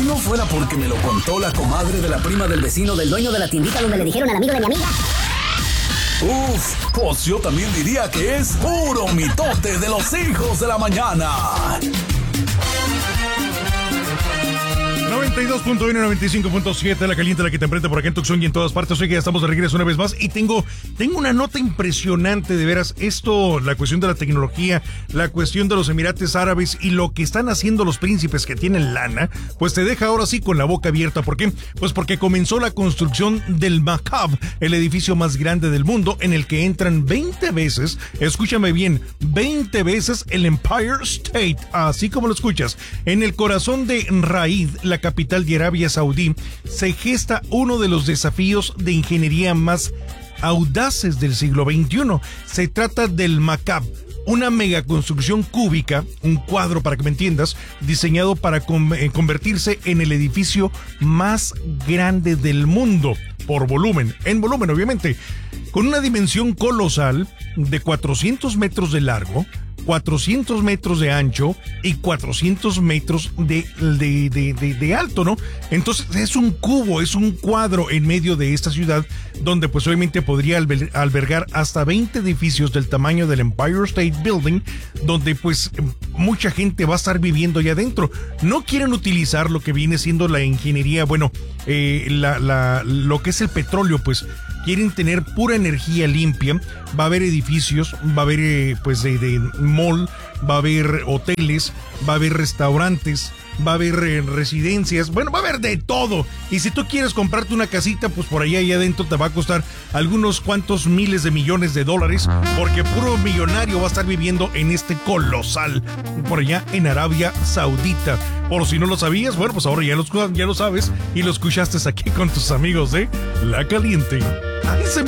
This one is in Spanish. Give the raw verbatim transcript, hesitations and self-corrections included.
no fuera porque me lo contó la comadre de la prima del vecino del dueño de la tiendita donde le dijeron al amigo de mi amiga. Uf, pues yo también diría que es puro mitote de los hijos de la mañana. noventa y dos punto uno, noventa y cinco punto siete, la caliente, la que te emprende por acá en Tucson y en todas partes. Hoy que ya estamos de regreso una vez más y tengo, tengo una nota impresionante, de veras. Esto, la cuestión de la tecnología, la cuestión de los Emirates Árabes y lo que están haciendo los príncipes que tienen lana, pues te deja ahora sí con la boca abierta. ¿Por qué? Pues porque comenzó la construcción del Makab, el edificio más grande del mundo, en el que entran veinte veces, escúchame bien, veinte veces el Empire State, así como lo escuchas. En el corazón de Raid, la capital de Arabia Saudí, se gesta uno de los desafíos de ingeniería más audaces del siglo veintiuno. Se trata del Makab, una megaconstrucción cúbica, un cuadro para que me entiendas, diseñado para con, eh, convertirse en el edificio más grande del mundo, por volumen, en volumen obviamente, con una dimensión colosal de cuatrocientos metros de largo, cuatrocientos metros de ancho y cuatrocientos metros de, de, de, de, de alto, ¿no? Entonces es un cubo, es un cuadro en medio de esta ciudad donde pues obviamente podría alber, albergar hasta veinte edificios del tamaño del Empire State Building, donde pues mucha gente va a estar viviendo allá adentro. No quieren utilizar lo que viene siendo la ingeniería, bueno, eh, la, la, lo que es el petróleo, pues quieren tener pura energía limpia. Va a haber edificios, va a haber eh, pues de, de mall, va a haber hoteles, va a haber restaurantes, va a haber eh, residencias, bueno, va a haber de todo. Y si tú quieres comprarte una casita, pues por allá y adentro te va a costar algunos cuantos miles de millones de dólares, porque puro millonario va a estar viviendo en este colosal, por allá en Arabia Saudita. Por si no lo sabías, bueno, pues ahora ya lo, ya lo sabes y lo escuchaste aquí con tus amigos de La Caliente. Ahí se